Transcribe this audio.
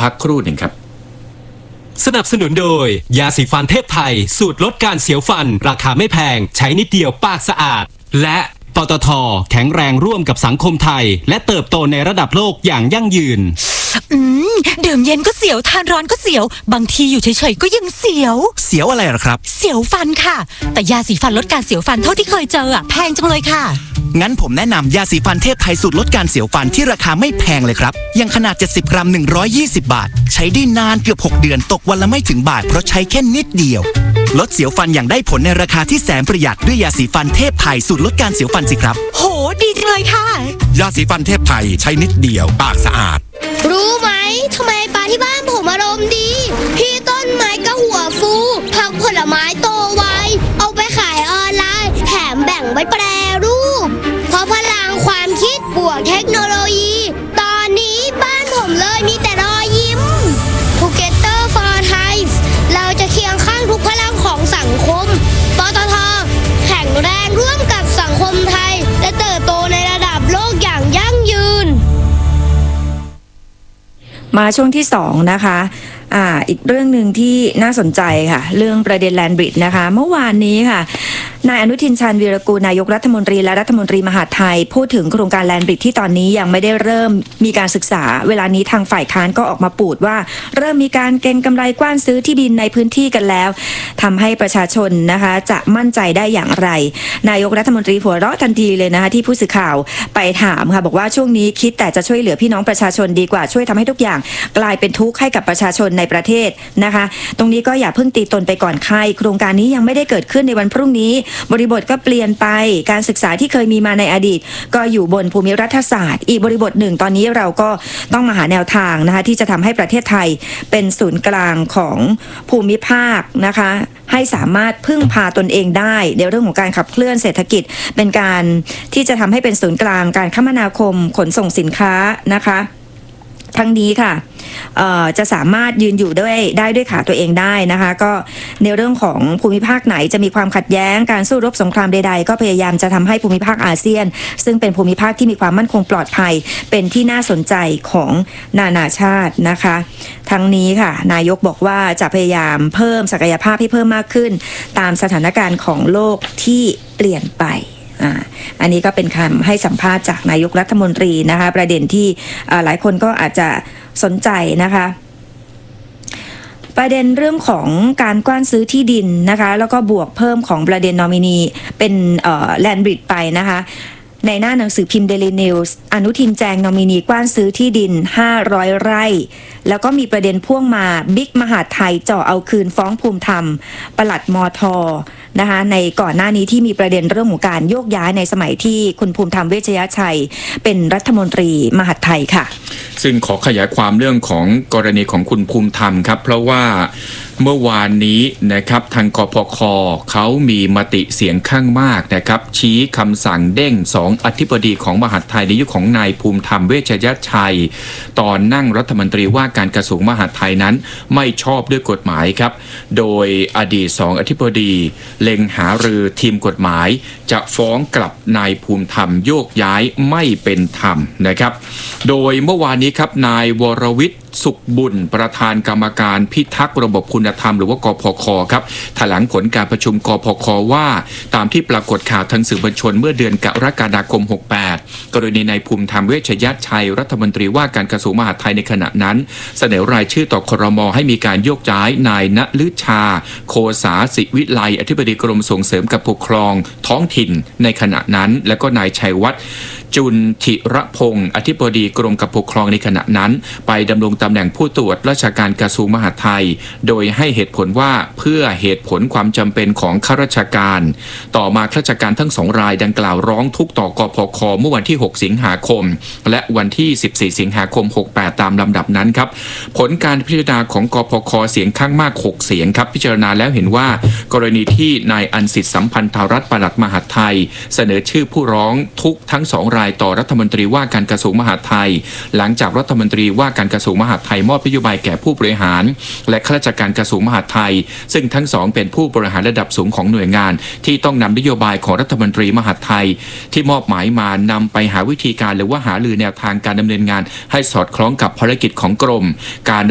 พักครู่หนึ่งครับสนับสนุนโดยยาสีฟันเทพไทยสูตรลดการเสียวฟันราคาไม่แพงใช้นิดเดียวปากสะอาดและปตท.แข็งแรงร่วมกับสังคมไทยและเติบโตในระดับโลกอย่างยั่งยืนดื่มเย็นก็เสียวทานร้อนก็เสียวบางทีอยู่เฉยๆก็ยังเสียวอะไรหรอครับเสียวฟันค่ะแต่ยาสีฟันลดการเสียวฟันเท่าที่เคยเจอแพงจังเลยค่ะงั้นผมแนะนำยาสีฟันเทพไทยสูตรลดการเสียวฟันที่ราคาไม่แพงเลยครับยังขนาด70 กรัม120 บาทใช้ได้นานเกือบ6 เดือนตกวันละไม่ถึงบาทเพราะใช้แค่นิดเดียวลดเสียวฟันอย่างได้ผลในราคาที่แสนประหยัดด้วยยาสีฟันเทพไทยสูตรลดการเสียวฟันสิครับโหดีจังเลยค่ะยาสีฟันเทพไทยใช้นิดเดียวปากสะอาดรู้ไหมทำไมปลาที่บ้านผมอารมณ์ดีพี่ต้นไม้ก็หัวฟูผักผลไม้โตไวเอาไปขายออนไลน์แถมแบ่งไว้แปรรูปเพราะพลังความคิดบวกเทคโนโลยีตอนนี้บ้านผมเลยมีแต่รอยยิ้ม Together for Thai เราจะเคียงข้างทุกพลังของสังคมปตท.แข็งแรงร่วมกับสังคมไทยและเติบโตในระดับโลกอย่างยั่งยืนมาช่วงที่2นะคะอีกเรื่องหนึ่งที่น่าสนใจค่ะเรื่องประเด็นแลนด์บริดจ์นะคะเมื่อวานนี้ค่ะนายอนุทินชาญวีรกูลนายกรัฐมนตรีและรัฐมนตรีมหาดไทยพูดถึงโครงการแลนด์บริดจ์ที่ตอนนี้ยังไม่ได้เริ่มมีการศึกษาเวลานี้ทางฝ่ายค้านก็ออกมาปูดว่าเริ่มมีการเก็งกำไรกว้านซื้อที่ดินในพื้นที่กันแล้วทำให้ประชาชนนะคะจะมั่นใจได้อย่างไรนายกรัฐมนตรีหัวเราะทันทีเลยนะคะที่ผู้สื่อข่าวไปถามค่ะบอกว่าช่วงนี้คิดแต่จะช่วยเหลือพี่น้องประชาชนดีกว่าช่วยทำให้ทุกอย่างกลายเป็นทุกข์ให้กับประชาชนในประเทศนะคะตรงนี้ก็อย่าเพิ่งตีตนไปก่อนใครโครงการนี้ยังไม่ได้เกิดขึ้นในวันพรุ่งนี้บริบทก็เปลี่ยนไปการศึกษาที่เคยมีมาในอดีตก็อยู่บนภูมิรัฐศาสตร์อีกบริบทหนึ่งตอนนี้เราก็ต้องมาหาแนวทางนะคะที่จะทำให้ประเทศไทยเป็นศูนย์กลางของภูมิภาคนะคะให้สามารถพึ่งพาตนเองได้ในเรื่องของการขับเคลื่อนเศรษฐกิจเป็นการที่จะทำให้เป็นศูนย์กลางการคมนาคมขนส่งสินค้านะคะทั้งนี้ค่ะจะสามารถยืนอยู่ได้ด้วยขาตัวเองได้นะคะก็ในเรื่องของภูมิภาคไหนจะมีความขัดแย้งการสู้รบสงครามใดๆก็พยายามจะทำให้ภูมิภาคอาเซียนซึ่งเป็นภูมิภาคที่มีความมั่นคงปลอดภัยเป็นที่น่าสนใจของนานาชาตินะคะทั้งนี้ค่ะนายกบอกว่าจะพยายามเพิ่มศักยภาพให้เพิ่มมากขึ้นตามสถานการณ์ของโลกที่เปลี่ยนไปอันนี้ก็เป็นคำให้สัมภาษณ์จากนายกรัฐมนตรีนะคะประเด็นที่หลายคนก็อาจจะสนใจนะคะประเด็นเรื่องของการกว้านซื้อที่ดินนะคะแล้วก็บวกเพิ่มของประเด็นนอมินีเป็นแลนด์บริดจ์ไปนะคะในหน้าหนังสือพิมพ์ Daily News อนุทินแจงนอมินีกว้านซื้อที่ดิน500 ไร่แล้วก็มีประเด็นพ่วงมาบิ๊กมหาดไทยจ่อเอาคืนฟ้องภูมิธรรมปลัดมท.นะคะในก่อนหน้านี้ที่มีประเด็นเรื่องของการโยกย้ายในสมัยที่คุณภูมิธรรมเวชยชัยเป็นรัฐมนตรีมหาดไทยค่ะซึ่งขอขยายความเรื่องของกรณีของคุณภูมิธรรมครับเพราะว่าเมื่อวานนี้นะครับทางกพค.เขามีมติเสียงข้างมากนะครับชี้คำสั่งเด้ง2 อธิบดีของมหาดไทยในยุคของนายภูมิธรรมเวชยชัยตอนนั่งรัฐมนตรีว่าการกระทรวงมหาดไทยนั้นไม่ชอบด้วยกฎหมายครับโดยอดีต2 อธิบดีเล็งหารือทีมกฎหมายจะฟ้องกลับนายภูมิธรรมโยกย้ายไม่เป็นธรรมนะครับโดยเมื่อวานนี้ครับนายวรวิทย์สุขบุญประธานกรรมการพิทักษ์ระบบคุณธรรมหรือว่ากพค.ครับแถลงผลการประชุมกพค.ว่าตามที่ปรากฏข่าวทางสื่อมวลชนเมื่อเดือนกรกฎาคม68กรณีนายภูมิธรรมเวชยชัยรัฐมนตรีว่าการกระทรวงมหาดไทยในขณะนั้นเสนอรายชื่อต่อครม.ให้มีการโยกย้ายนายณฤชาโคสาสิวิไลอธิบดีกรมส่งเสริมการปกครองท้องถิ่นในขณะนั้นและก็นายชัยวัฒน์จุลธิรพงศ์อธิบดีกรมการปกครองในขณะนั้นไปดำรงตำแหน่งผู้ตรวจราชการกระทรวงมหาดไทยโดยให้เหตุผลว่าเพื่อเหตุผลความจำเป็นของข้าราชการต่อมาข้าราชการทั้ง2 รายดังกล่าวร้องทุกข์ต่อกพค.เมื่อวันที่6 สิงหาคมและวันที่14 สิงหาคม68ตามลำดับนั้นครับผลการพิจารณาของกพค.เสียงข้างมาก6 เสียงครับพิจารณาแล้วเห็นว่ากรณีที่นายอันสิทธิ์สัมพันธรัตน์ปลัดมหาดไทยเสนอชื่อผู้ร้องทุกข์ทั้ง2 รายต่อรัฐมนตรีว่าการกระทรวงมหาดไทยหลังจากรัฐมนตรีว่าการกระทรวงมหาดไทยมอบนโยบายแก่ผู้บริหารและข้าราชการกระทรวงมหาดไทยซึ่งทั้ง2เป็นผู้บริหารระดับสูงของหน่วยงานที่ต้องนำนโยบายของรัฐมนตรีมหาดไทยที่มอบหมายมานำไปหาวิธีการหรือว่าหารือแนวทางการดำเนินงานให้สอดคล้องกับภารกิจของกรมการ